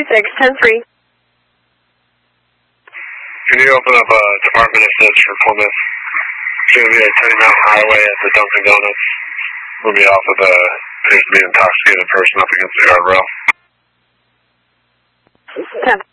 26, 10-3. Can you open up a department assist for Plymouth? It's going to be a 20-mile highway at the Dunkin' Donuts. We'll be off with appears to be an intoxicated person up against the guardrail. 10.